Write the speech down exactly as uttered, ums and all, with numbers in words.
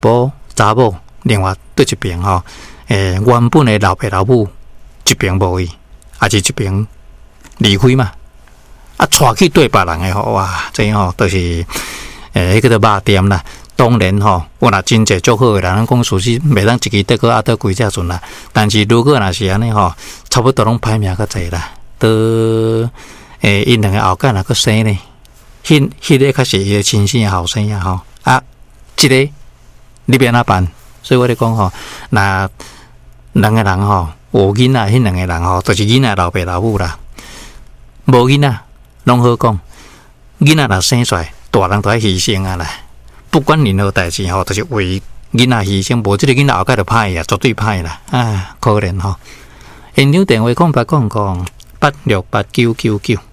甫查某另外对一边吼，诶、欸，原本的老爸老母一边无伊，也是一边离开嘛。啊，带去对别人的吼，哇，这吼都、就是诶，迄、欸、个肉店啦。当然吼，我若真济足好诶人，咱讲属实袂当一支得个啊得几只船啦。但是如果若是安尼吼，差不多拢歹命较济啦。都诶，因两个后盖若个生呢，迄迄个较是伊诶亲生后生啊吼。啊，即、這个你要哪办？所以我咧讲吼，若两个人吼有囡仔，迄两个人吼，就是囡仔老爸老母啦。无囡仔，拢好讲。囡仔若生出来，大人都爱牺牲啊啦。不管任何代志吼，就是为囡仔牺牲，无即个囡仔后盖就歹啊，绝对歹啦，啊，可怜吼。现场电话空八空空八六八九九九。